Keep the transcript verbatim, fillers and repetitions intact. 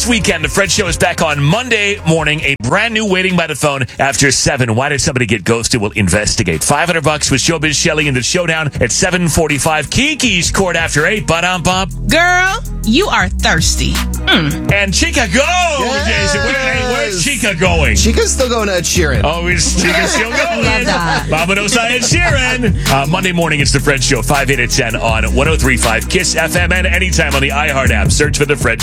this weekend, the Fred Show is back on Monday morning. A brand new Waiting by the Phone after seven. Why did somebody get ghosted? We'll investigate. five hundred bucks with Showbiz Shelley in the showdown at seven forty-five. Kiki's court after eight. Ba-dum bump. Girl, you are thirsty. Mm. And Chica go! Yes. Jason, where, hey, where's Chica going? Chica's still going to Ed Sheeran. Oh, is Chica still going? Love that. Mama knows Ed Sheeran. Uh, Monday morning, it's the Fred Show, five, eight, and ten on one oh three point five KISS F M and anytime on the iHeart app. Search for the Fred